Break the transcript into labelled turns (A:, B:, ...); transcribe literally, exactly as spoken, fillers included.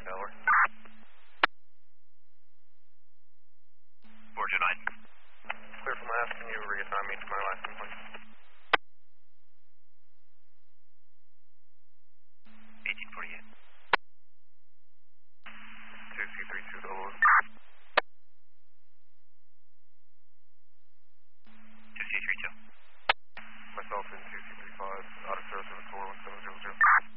A: Delaware.
B: four two nine.
A: Clear from last, can you reassign me to my last complaint?